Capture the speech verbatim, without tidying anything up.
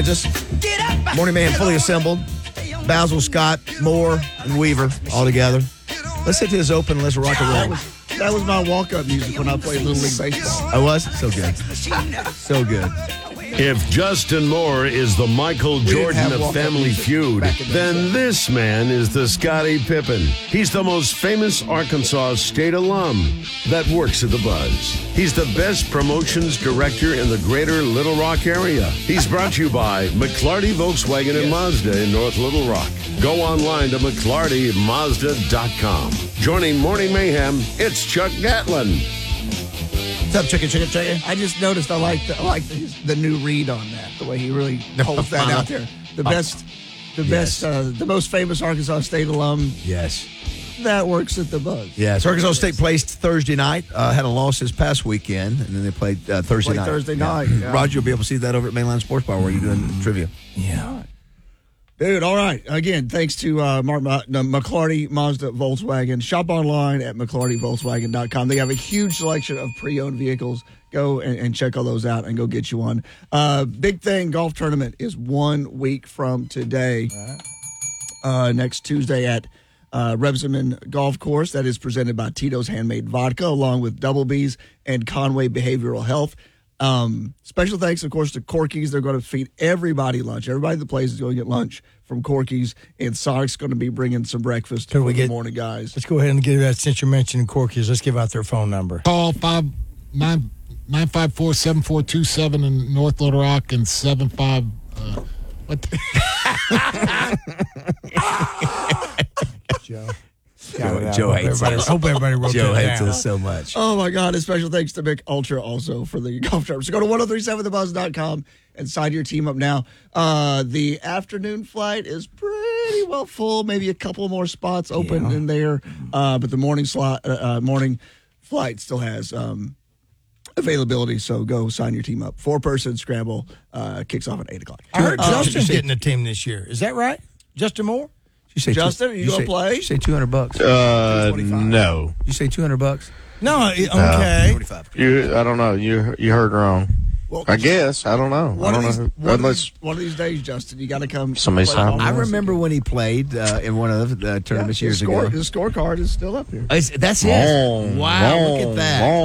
Just Morning Man fully assembled. Basil, Scott, Moore, and Weaver all together. Let's hit this open and let's rock and That roll. was, that was my walk-up music when I played Little League Baseball. I was? So good. So good. If Justin Moore is the Michael didn't Jordan have of walk-up Family music Feud, back in the then day. this man is the Scottie Pippen. He's the most famous Arkansas State alum that works at the Buzz. He's the best promotions director in the greater Little Rock area. He's brought to you by McClarty Volkswagen and Mazda in North Little Rock. Go online to McClarty Mazda dot com. Joining Morning Mayhem, it's Chuck Gatlin. What's up, chicken, chicken, chicken? I just noticed I like the, I like the, the new read on that, the way he really holds that out there. The best, the Yes. best, uh, the most famous Arkansas State alum Yes. that works at the Buzz. Yes. Arkansas State placed Thursday night. Uh, had a loss this past weekend, and then they played uh, Thursday Played night. Thursday night, yeah. Roger, you'll be able to see that over at Mainline Sports Bar where you're doing trivia. Yeah. Dude, all right. Again, thanks to uh, Mark Ma- no, McClarty Mazda Volkswagen. Shop online at McClarty Volkswagen dot com. They have a huge selection of pre-owned vehicles. Go and, and check all those out and go get you one. Uh, big thing, golf tournament is one week from today. Uh, next Tuesday at uh, Rebsamen Golf Course. That is presented by Tito's Handmade Vodka, along with Double B's and Conway Behavioral Health. Um, special thanks, of course, to Corky's. They're going to feed everybody lunch. Everybody that plays is going to get lunch from Corky's, and Sonic's going to be bringing some breakfast Could for we the get- morning guys. Let's go ahead and give that, since you're mentioning Corky's, let's give out their phone number. Call five nine nine five four seven four two seven in North Little Rock and seven five. Uh, what? The- Joe. Joe, Joe hates everybody, us. hope everybody wrote Joe that hates down. us so much. Oh, my God. And special thanks to Mick Ultra also for the golf tournament. So go to ten thirty-seven the buzz dot com and sign your team up now. Uh, the afternoon flight is pretty well full. Maybe a couple more spots open Yeah. in there. Uh, but the morning slot, uh, uh, morning flight still has um, availability. So go sign your team up. Four-person scramble uh, kicks off at eight o'clock. I heard Uh, Justin's say- getting a team this year. Is that right? Justin Moore? You say Justin, two, you gonna say, play? You say two hundred bucks. Uh, no. You say two hundred bucks. No, it- okay. Twenty-five. You, I don't know. You, you heard wrong. Well, I guess. I don't know. I One don't of, these, know. Who, one, of unless these, one of these days, Justin, you got to come. Somebody play sign golf me I up. with us. remember when he played uh, in one of the uh, tournaments Yeah, years the score, ago. The scorecard is still up here. It's- That's it. Wrong, Wow, look wrong, at that. wrong.